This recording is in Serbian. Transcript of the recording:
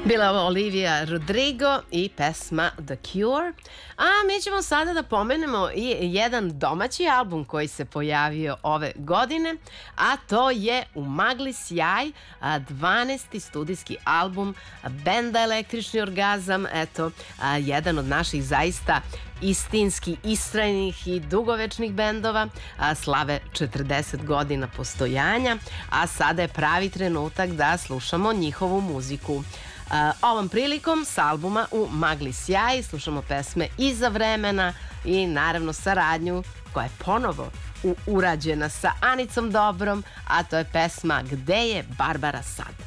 Bila ovo Olivia Rodrigo i pesma The Cure. A mi ćemo sada da pomenemo i jedan domaći album koji se pojavio ove godine, a to je U magli sjaj, 12. studijski album benda Električni orgazam. Eto, jedan od naših zaista istinski istrajnih i dugovečnih bendova, slave 40 godina postojanja, a sada je pravi trenutak da slušamo njihovu muziku. Ovom prilikom s albuma U magli sjaj slušamo pesme Iza vremena i naravno saradnju koja je ponovo urađena sa Anicom Dobrom, a to je pesma Gde je Barbara sad?